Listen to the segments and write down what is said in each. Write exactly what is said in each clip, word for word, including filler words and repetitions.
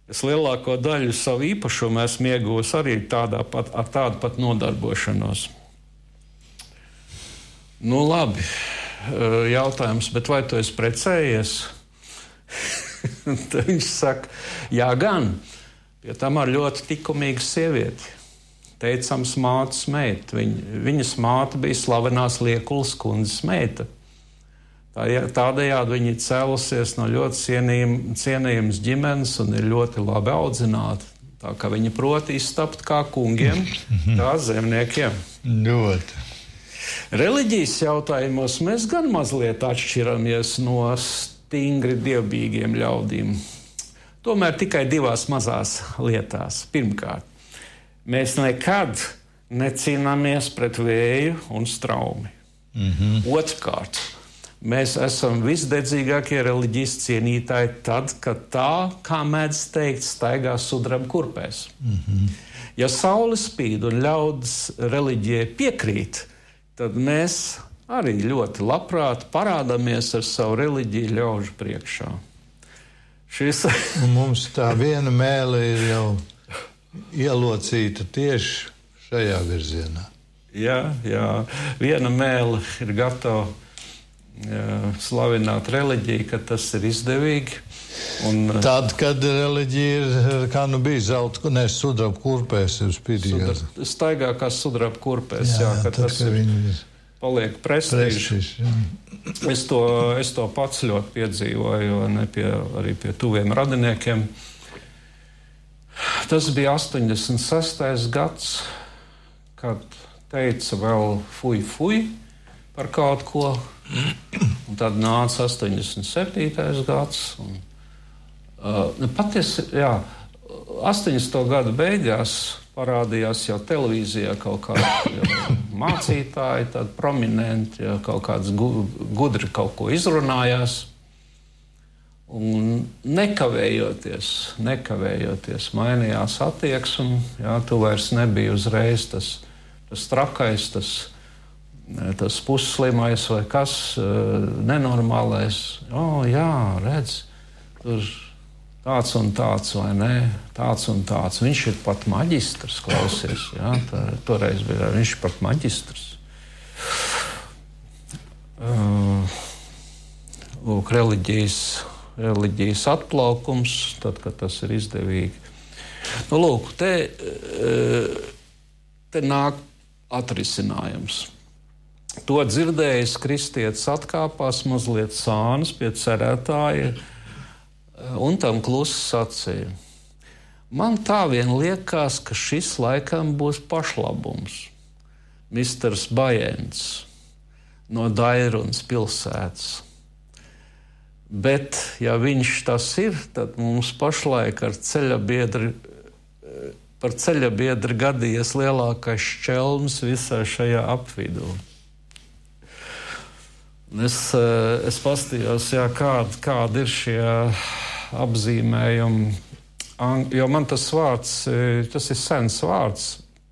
Es lielāko daļu savu īpašumu esmu ieguvis arī tādā pat, ar tādu pat nodarbošanos. Nu, labi, jautājums, bet vai tu esi precējies? Tad viņš saka, jā gan, pie tam ar ļoti likumīgu sievieti. Teicams mātes meita. Viņa, viņas māte bija slavenās Liekulas kundzes meita. Tādējādi viņa ir cēlusies no ļoti cienījum, cienījumas ģimenes un ir ļoti labi audzināta. Tā kā viņa prot iztapt kā kungiem, kā zemniekiem. Ļoti. Reliģijas jautājumos mēs gan mazliet atšķiramies no stingri dievbijīgiem ļaudīm. Tomēr tikai divās mazās lietās. Pirmkārt, mēs nekad necīnāmies pret vēju un straumi. Mm-hmm. Otrkārt, mēs esam visdedzīgākie reliģijas cienītāji tad, kad tā, kā mēdz teikt, staigā sudraba kurpēs. Mm-hmm. Ja saule spīd un ļaudis reliģijai piekrīt, tad mēs arī ļoti labprāt parādāmies ar savu reliģiju ļaužu priekšā. Šis... Mums tā viena mēle ir jau ielocīta tieši šajā virzienā. Jā, jā. Viena mēle ir gatava jā, slavināt reliģiju, kad tas ir izdevīgi. Un, tad, kad reliģija ir, kā nu bija, zelta, ne, sudraba kurpēs ir spīdīgās. Sudra, staigā kā sudraba kurpēs, jā, jā kad tad, tas ir, ir paliek prestižs. Es to, es to pats ļoti piedzīvoju, ne pie, arī pie tuviem radiniekiem. Tas bija astoņdesmit sestais gads, kad teica vēl fuj, fuj par kaut ko. Un tad nāca astoņdesmit septītais gads. Un, uh, patiesi, jā, astoņdesmito gadu beigās parādījās jau televīzijā kaut kādi mācītāji, tādi prominenti, jā, kaut kāds gudri kaut ko izrunājās. Un nekavējoties, nekavējoties mainījās attieksme. Jā, tu vairs nebija uzreiz tas, tas trakais, tas, tas pusslimais vai kas, nenormālais. O, jā, redz, tur tāds un tāds, vai ne? Tāds un tāds. Viņš ir pat maģistrs, klausies. Jā, tā, toreiz bija, viņš ir pat maģistrs. Uh, lūk, reliģijas, reliģijas atplaukums, tad, kad tas ir izdevīgi. Nu, lūk, te, te nāk atrisinājums. To dzirdējis kristietis atkāpās mazliet sānas pie cerētāja un tam klusi sacīja. Man tā vien liekas, ka šis laikam būs pašlabums. Misters Bajens no Dairunas pilsētas. Bet, ja viņš tas ir, tad mums pašlaik ar ceļabiedri, par ceļabiedri gadījies lielākais šķelms visā šajā apvidū. Es, es pastījos, jā, kādi, kādi ir šie apzīmējumi, jo man tas vārds, tas ir sens vārds,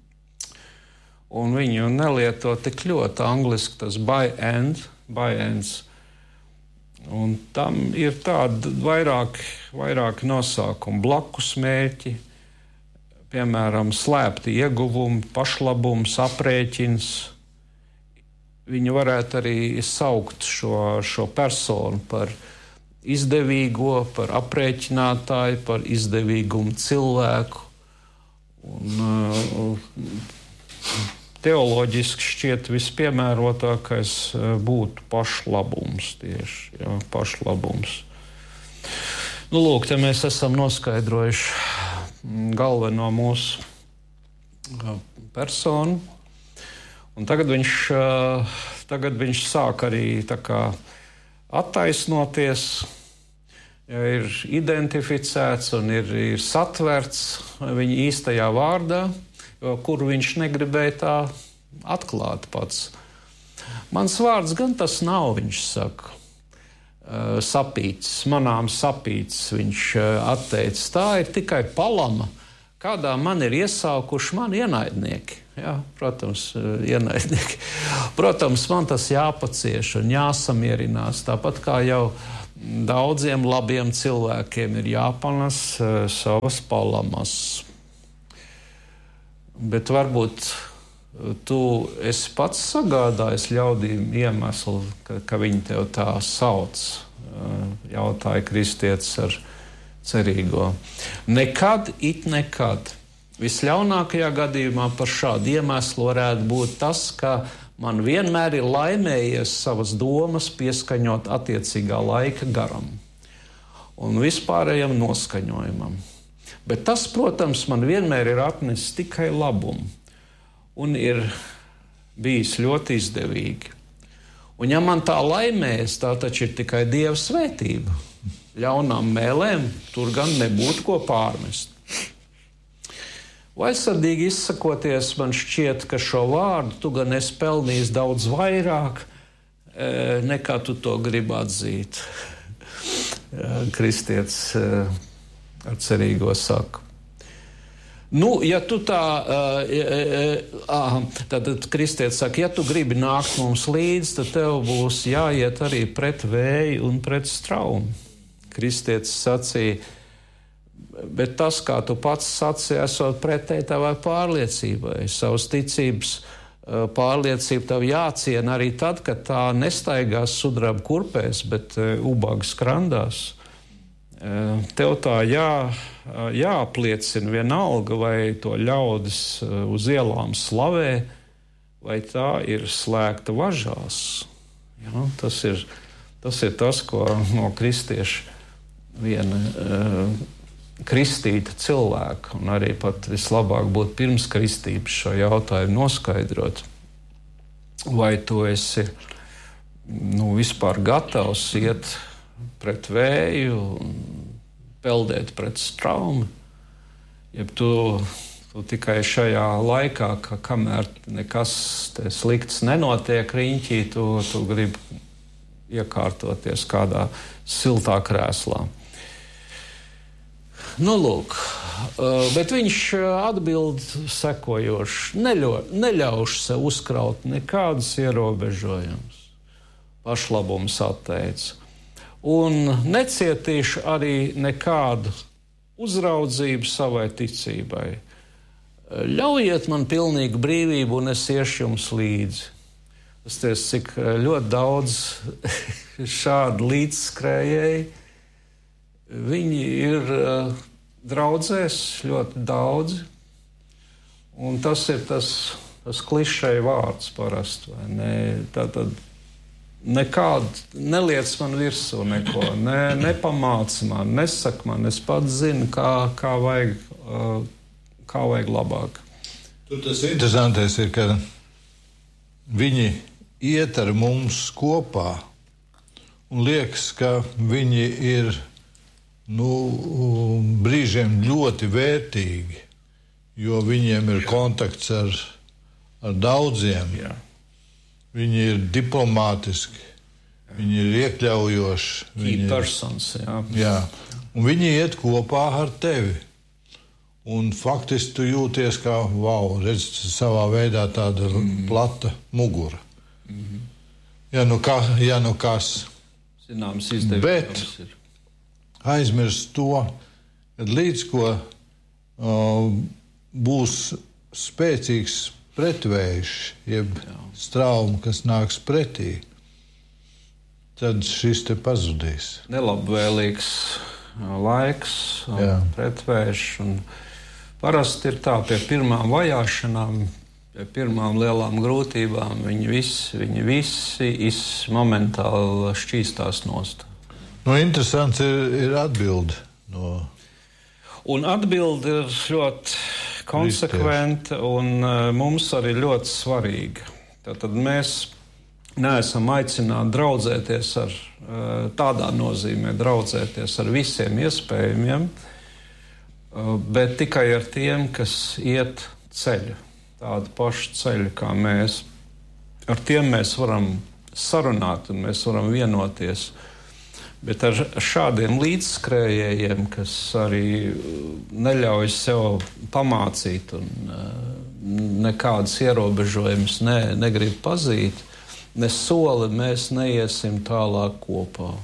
un viņu nelieto tik ļoti angliski, tas by end, by ends. Un tam ir tādi vairāk, vairāk nosaukumu, blakus mērķi, piemēram, slēpti ieguvumi, pašlabums, aprēķins. Viņi varētu arī saukt šo, šo personu par izdevīgo, par aprēķinātāju, par izdevīgumu cilvēku. Un, uh, teoloģiski šķiet vispiemērotākais būtu pašlabums tieši, jā, pašlabums. Nu, lūk, te mēs esam noskaidrojuši galveno mūsu personu, un tagad viņš, tagad viņš sāk arī tā kā attaisnoties, ja ir identificēts un ir, ir satverts viņa īstajā vārdā, kuru viņš negribēja tā atklāt pats. Mans vārds gan tas nav, viņš saka, sapīts, manām sapīts, viņš atteicis. Tā ir tikai palama, kādā man ir iesaukuši mani ienaidnieki. Jā, protams, ienaidnieki. Protams, man tas jāpacieš un jāsamierinās, tāpat kā jau daudziem labiem cilvēkiem ir jāpanes uh, savas palamas. Bet varbūt tu esi pats sagādājis ļaudīm iemeslu, ka, ka viņi tev tā sauc, jautāja kristietis ar cerīgo. Nekad, it nekad. Visļaunākajā gadījumā par šādu iemeslu varētu būt tas, ka man vienmēr ir laimējies savas domas pieskaņot attiecīgā laika garam un vispārējam noskaņojumam. Bet tas, protams, man vienmēr ir atnesis tikai labumu un ir bijis ļoti izdevīgi. Un ja man tā laimējas, tā taču ir tikai Dieva svētība. Ļaunām mēlēm tur gan nebūtu ko pārmest. Vaļsirdīgi izsakoties, man šķiet, ka šo vārdu tu gan esi pelnījis daudz vairāk, nekā tu to gribi atzīt. Kristietis ar cerīgo saka. Nu, ja tu tā, uh, tad kristietis saka, ja tu gribi nākt mums līdzi, tad tev būs jāiet arī pret vēju un pret straumu. Kristietis sacīja, bet tas, kā tu pats sacīji, esot pretēji tavai pārliecībai, savas ticības uh, pārliecība tev jāciena arī tad, kad tā nestaigās sudraba kurpēs, bet uh, ubaga skrandās. Tev tā jā, jāapliecina vienalga, vai to ļaudis uz ielām slavē, vai tā ir slēgta važās. Ja, tas, ir, tas ir tas, ko no kristieša viena uh, kristīta cilvēka, un arī pat vislabāk būtu pirms kristības šo jautājumu noskaidrot. Vai tu esi nu, vispār gatavs iet pret vēju un peldēt pret straumu, ja tu, tu tikai šajā laikā, ka kamēr nekas slikts nenotiek riņķī, tu, tu gribi iekārtoties kādā siltā krēslā. Nu, lūk, bet viņš atbild sekojoši, neļo, neļaušu sev uzkraut nekādus ierobežojumus, pašlabums atteica. Un necietīšu arī nekādu uzraudzību savai ticībai. Ļaujiet man pilnīgu brīvību, un es iešu jums līdzi. Es tiesu, cik ļoti daudz šādu līdzskrējēji. Viņi ir uh, draudzēs ļoti daudzi. Un tas ir tas, tas klišeja vārds parasti, vai ne? Tātad nekādu, neliec man virsū neko, ne, nepamāci man, nesaka man, es pats zinu, kā, kā, vajag, kā vajag labāk. Tur tas interesantais ir, ka viņi iet ar mums kopā un liekas, ka viņi ir nu, brīžiem ļoti vērtīgi, jo viņiem ir kontakts ar, ar daudziem. Jā. Viņi ir diplomātiski, viņi ir iekļaujoši. Key persons, jā. Jā. Un viņi iet kopā ar tevi. Un faktiski tu jūties kā, wow, redz, savā veidā tāda mm. plata mugura. Mm-hmm. Ja nu, kā, ja nu kas. Zināms izdevības. Bet ir. Aizmirst to, kad līdz ko uh, būs spēcīgs pretvējš, jeb Jā. strauma, kas nāks pretī, tad šis te pazudīs. Nelabvēlīgs laiks, pretvējš. Un parasti ir tā, pie pirmām vajāšanām, pie pirmām lielām grūtībām, viņi visi, viņi visi is momentāli šķīstās nost. Nu, interesants ir, ir atbilde no... Un atbilde ir ļoti konsekventa un uh, mums arī ļoti svarīga. Tātad mēs neesam aicināti draudzēties ar uh, tādā nozīmē, draudzēties ar visiem iespējamiem, uh, bet tikai ar tiem, kas iet ceļu, tādu pašu ceļu kā mēs. Ar tiem mēs varam sarunāt un mēs varam vienoties. Bet ar šādiem līdzskrējējiem, kas arī neļauj sev pamācīt un nekādas ierobežojumus ne, negrib pazīt, ne soli mēs neiesim tālāk kopā.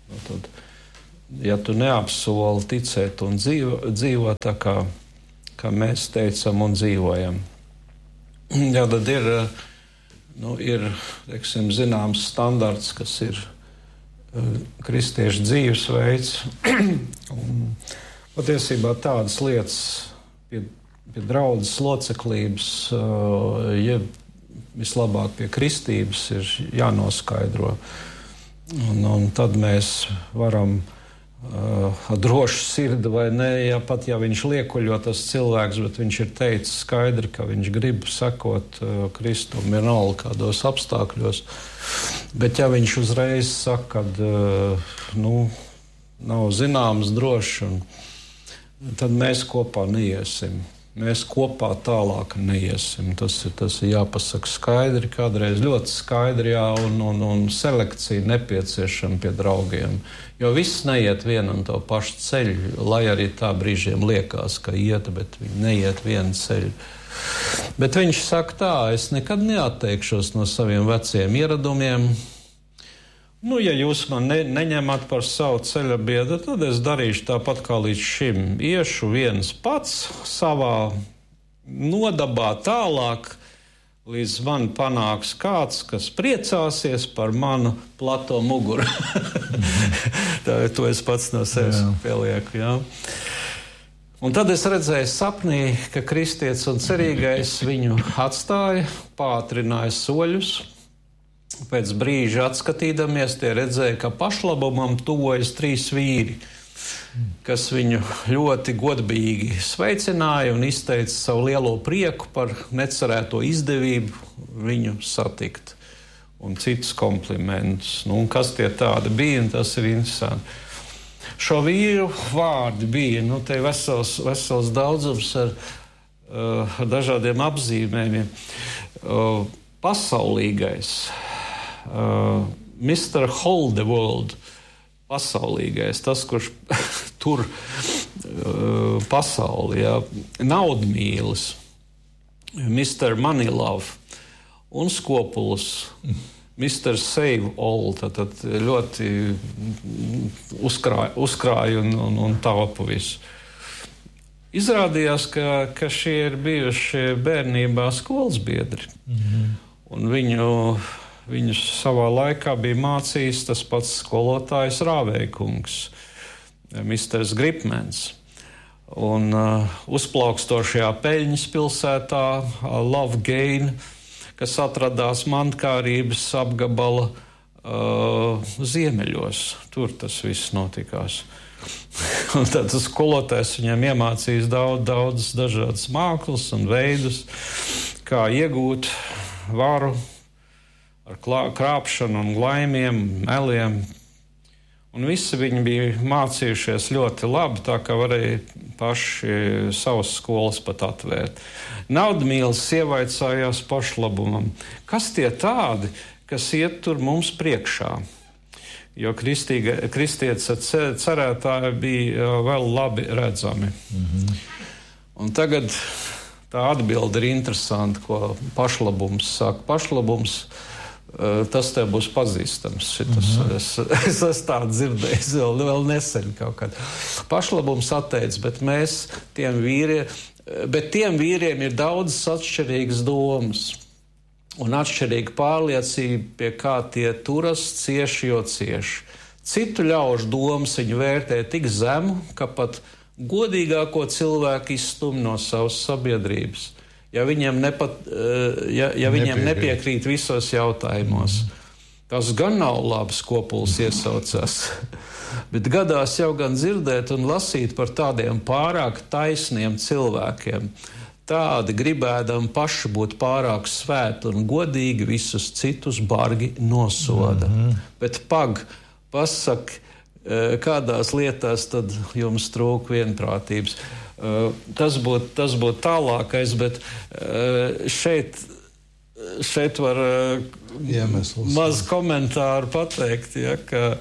Nu, tad, ja tu neapsoli ticēt un dzīvo, dzīvo tā kā, kā mēs teicam un dzīvojam, jā, tad ir, nu, ir teiksim, zināms standarts, kas ir uh, kristiešu dzīvesveids. Un patiesībā tādas lietas pie, pie draudzes loceklības, uh, jeb vislabāk pie kristības ir jānoskaidro. Un, un tad mēs varam uh, droši sirdi vai ne, ja pat ja viņš liekuļo tas cilvēks, bet viņš ir teicis skaidri, ka viņš grib sekot uh, Kristum vienalga kādos apstākļos. Bet ja viņš uzreiz saka, ka uh, nu, nav zināms droši, un tad mēs kopā neiesim. Mēs kopā tālāk neiesim. Tas ir, tas ir jāpasaka skaidri, kādreiz ļoti skaidri, jā, un, un, un selekcija nepieciešama pie draugiem. Jo viss neiet vienu un to pašu ceļu, lai arī tā brīžiem liekas, ka iet, bet viņi neiet vienu ceļu. Bet viņš saka tā, es nekad neatteikšos no saviem veciem ieradumiem. Nu, ja jūs man ne, neņemat par savu ceļa biedru, tad es darīšu tāpat kā līdz šim. Iešu viens pats savā nodabā tālāk, līdz man panāks kāds, kas priecāsies par manu plato muguru. Tā, to es pats no sevis jā. pielieku. Jā. Un tad es redzēju sapnī, ka kristietis un cerīgais viņu atstāja, pātrināja soļus. Pēc brīža atskatīdamies, tie redzēja, ka pašlabumam tuvojas trīs vīri, kas viņu ļoti godbīgi sveicināja un izteica savu lielo prieku par necerēto izdevību viņu satikt un citus komplimentus. Nu, un kas tie tādi bija, un tas ir interesanti. Šo vīru vārdi bija, nu, te vesels, vesels daudzums ar, uh, ar dažādiem apzīmējumiem. Uh, pasaulīgais. Uh, mister Holdeworld, pasaulīgais, tas, kurš tur uh, pasauli, jā, naudmīlis, mister Moneylove un Skopulis, mister Save All, tad, tad ļoti uzkrāja, uzkrāja un, un, un taupa visu. Izrādījās, ka, ka šie ir bijuši bērnībā skolas biedri, mm-hmm. un viņu Viņus savā laikā bija mācījis tas pats skolotājs Rāveikungs, misters Gripmens. Un uh, uzplaukstošajā Peļņas pilsētā uh, Love Gain, kas atradās mantkārības apgabala uh, ziemeļos. Tur tas viss notikās. Un tad skolotājs viņam iemācījis daudz, daudz dažādas mākslas un veidus, kā iegūt varu, ar krāpšanu un glaimiem, meliem. Un visi viņi bija mācījušies ļoti labi, tā kā varēja paši savas skolas pat atvērt. Naudmīlis ievaicājās pašlabumam. Kas tie tādi, kas iet tur mums priekšā? Jo kristietis ar cerētāju bija vēl labi redzami. Mm-hmm. Un tagad tā atbilde ir interesanta, ko pašlabums saka. Pašlabums tas tev būs pazīstams. Šitas, mm-hmm. es, es esmu tādu dzirdējis vēl, vēl nesen kaut kad. Pašlabums atteic, bet mēs tiem vīriem, bet tiem vīriem ir daudzas atšķirīgas domas un atšķirīga pārliecība, pie kā tie turas cieši, jo cieši. Citu ļaužu domas viņi vērtē tik zemu, ka pat godīgāko cilvēku izstum no savas sabiedrības. Ja viņiem, nepat, ja, ja viņiem nepiekrīt visos jautājumos. Tas gan nav labi, Skopulis iesaucās. Bet gadās jau gan dzirdēt un lasīt par tādiem pārāk taisniem cilvēkiem. Tādi gribēdam paši būt pārāk svēti un godīgi visus citus bargi nosoda. Mm-hmm. Bet pag, pasak, kādās lietās tad jums trūk vienprātības. Uh, tas būtu tas būt tālākais, bet uh, šeit, šeit var uh, maz komentāru pateikt, ja, ka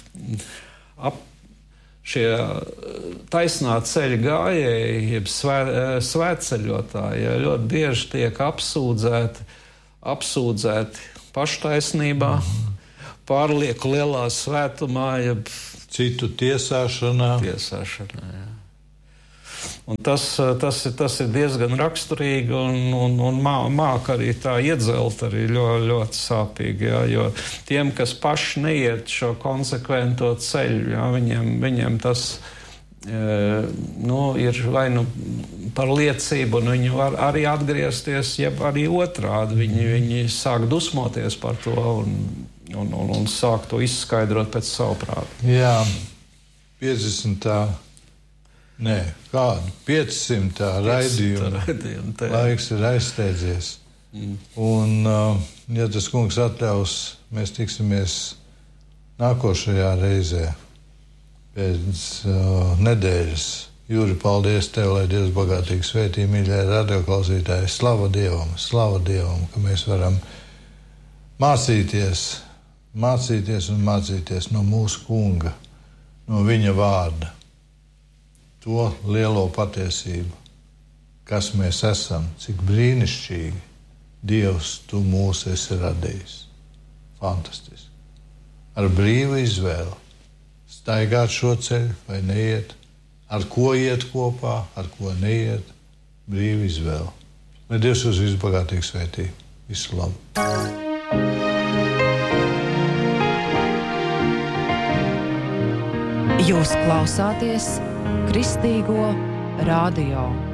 ap šie taisnā ceļa gājēji, jeb svē, svētceļotāji, ja, ļoti bieži tiek apsūdzēti, apsūdzēti paštaisnībā, mm-hmm. pārlieku lielā svētumā, jeb citu tiesāšanā. tiesāšanā, jā. Un tas, tas, ir, tas ir diezgan raksturīgi un, un, un mā, māk arī tā iedzelt arī ļoti, ļoti sāpīgi, jā, jo tiem, kas paši neiet šo konsekvento ceļu, jā, viņiem, viņiem tas e, nu, ir vai nu par liecību, un viņi var arī atgriezties, jeb arī otrādi. Viņi, viņi sāk dusmoties par to un, un, un, un sāk to izskaidrot pēc savu prātu. Jā, piecdesmitā Nē, kādu piecsimtā raidījuma laiks ir aizsteidzies. Mm. Un, uh, ja tas kungs atļaus, mēs tiksimies nākošajā reizē pēc uh, nedēļas. Juri, paldies tev, lai Dievs bagātīgi svētī, mīļie radioklausītāji. Slava Dievam, slava Dievam, ka mēs varam mācīties, mācīties un mācīties no mūsu kunga, no viņa vārda. To lielo patiesību, kas mēs esam, cik brīnišķīgi Dievs tu mūs esi radījis. Fantastiski. Ar brīvu izvēli staigāt šo ceļu vai neiet, ar ko iet kopā, ar ko neiet, brīvu izvēli. Lai Dievs jūs visbagātīgi svētī. Visu labu. Jūs klausāties Kristīgo radio.